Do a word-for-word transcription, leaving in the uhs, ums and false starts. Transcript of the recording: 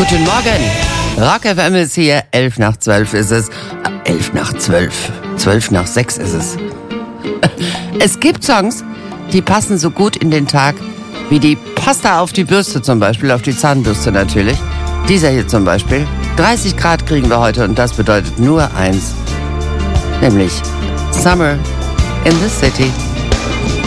Guten Morgen. Rock F M ist hier. Elf nach zwölf ist es. Elf nach zwölf. Zwölf nach sechs ist es. Es gibt Songs, die passen so gut in den Tag wie die Pasta auf die Bürste zum Beispiel, auf die Zahnbürste natürlich. Dieser hier zum Beispiel. dreißig Grad kriegen wir heute und das bedeutet nur eins. Nämlich Summer in the City.